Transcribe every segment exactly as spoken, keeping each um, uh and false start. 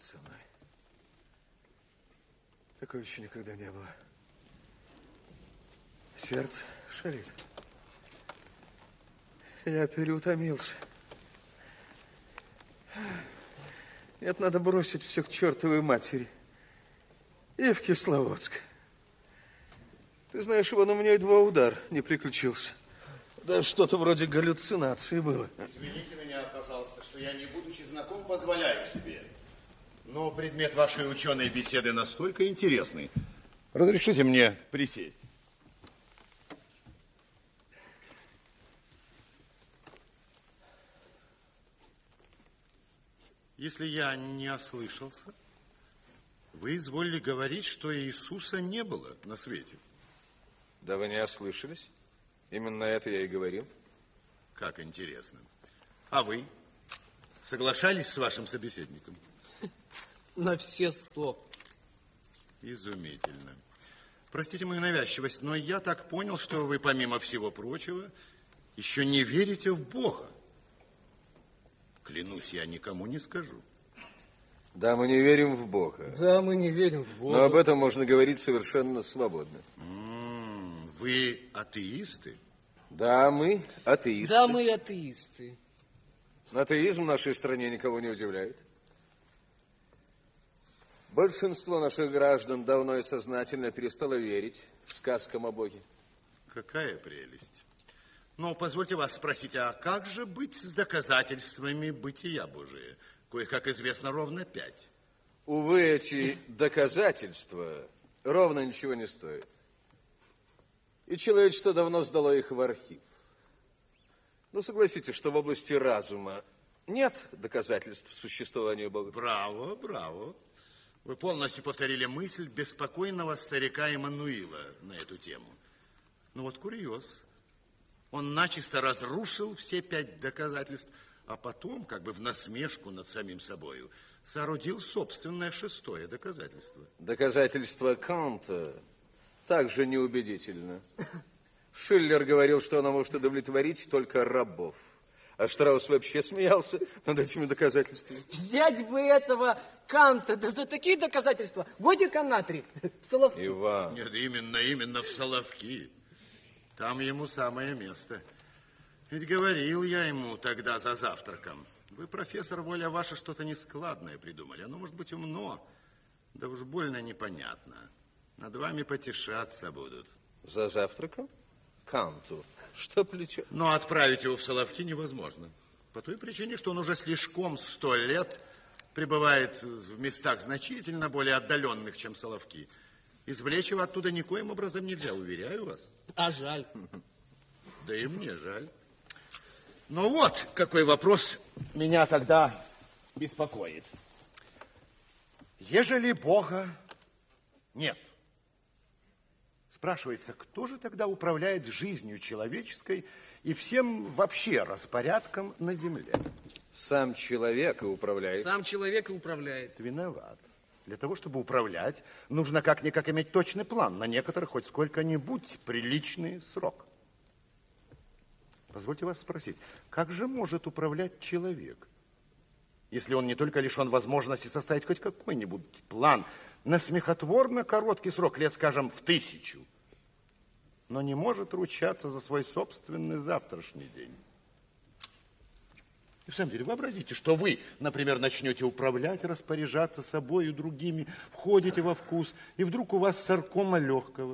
происходит со мной? Такого еще никогда не было. Сердце шалит. Я переутомился. Нет, надо бросить все к чертовой матери. И в Кисловодск. Ты знаешь, Иван, у меня едва удар не приключился. Да что-то вроде галлюцинации было. Извините меня, пожалуйста, что я, не будучи знаком, позволяю себе. Но предмет вашей ученой беседы настолько интересный. Разрешите мне присесть. Если я не ослышался, вы изволили говорить, что Иисуса не было на свете. Да вы не ослышались. Именно это я и говорил. Как интересно. А вы соглашались с вашим собеседником? На все сто. Изумительно. Простите мою навязчивость, но я так понял, что вы, помимо всего прочего, еще не верите в Бога. Клянусь, я никому не скажу. Да, мы не верим в Бога. Да, мы не верим в Бога. Но об этом можно говорить совершенно свободно. М-м, вы атеисты? Да, мы атеисты. Да, мы атеисты. Атеизм в нашей стране никого не удивляет. Большинство наших граждан давно и сознательно перестало верить сказкам о Боге. Какая прелесть. Но позвольте вас спросить, а как же быть с доказательствами бытия Божия? Кое-как известно ровно пять. Увы, эти доказательства ровно ничего не стоят. И человечество давно сдало их в архив. Ну, согласитесь, что в области разума нет доказательств существования Бога. Браво, браво. Вы полностью повторили мысль беспокойного старика Эммануила на эту тему. Ну вот курьез. Он начисто разрушил все пять доказательств, а потом, как бы в насмешку над самим собою, соорудил собственное шестое доказательство. Доказательство Канта также неубедительно. Шиллер говорил, что она может удовлетворить только рабов. А Штраус вообще смеялся над этими доказательствами. Взять бы этого Канта, да за такие доказательства годика на три в Соловки. Иван. Нет, именно, именно в Соловки. Там ему самое место. Ведь говорил я ему тогда за завтраком. Вы, профессор, воля ваша, что-то нескладное придумали. Оно может быть умно, да уж больно непонятно. Над вами потешаться будут. За завтраком? Канту. Что плечо? Но отправить его в Соловки невозможно. По той причине, что он уже слишком сто лет пребывает в местах значительно более отдаленных, чем Соловки. Извлечь его оттуда никоим образом нельзя, уверяю вас. А жаль. Да и мне жаль. Ну вот, какой вопрос меня тогда беспокоит. Ежели Бога нет, спрашивается, кто же тогда управляет жизнью человеческой и всем вообще распорядком на земле? Сам человек и управляет. Сам человек и управляет. Виноват. Для того, чтобы управлять, нужно как-никак иметь точный план, на некоторых хоть сколько-нибудь приличный срок. Позвольте вас спросить, как же может управлять человек, если он не только лишен возможности составить хоть какой-нибудь план на смехотворно короткий срок, лет, скажем, в тысячу, но не может ручаться за свой собственный завтрашний день? И в самом деле, вообразите, что вы, например, начнете управлять, распоряжаться собой и другими, входите во вкус, и вдруг у вас саркома легкого.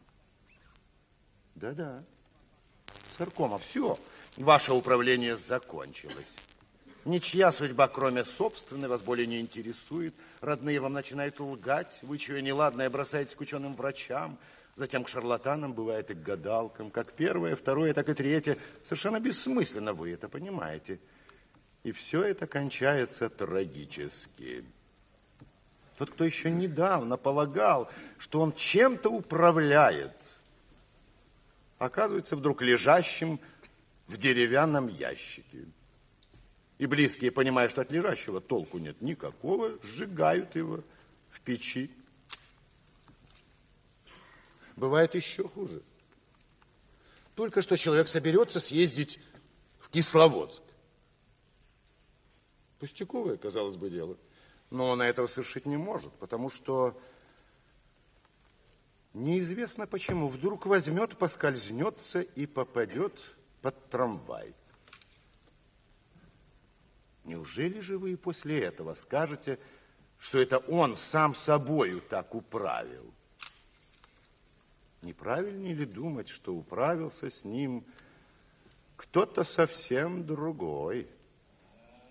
Да-да, саркома. Все, ваше управление закончилось. Ничья судьба, кроме собственной, вас более не интересует. Родные вам начинают лгать, вы чего неладное бросаетесь к ученым врачам, затем к шарлатанам, бывает и к гадалкам. Как первое, второе, так и третье. Совершенно бессмысленно, вы это понимаете. И все это кончается трагически. Тот, кто еще недавно полагал, что он чем-то управляет, оказывается вдруг лежащим в деревянном ящике. И близкие, понимая, что от лежащего толку нет никакого, сжигают его в печи. Бывает еще хуже. Только что человек соберется съездить в Кисловодск. Пустяковое, казалось бы, дело. Но он этого совершить не может, потому что неизвестно почему вдруг возьмет, поскользнется и попадет под трамвай. Неужели же вы и после этого скажете, что это он сам собою так управил? Неправильнее ли думать, что управился с ним кто-то совсем другой?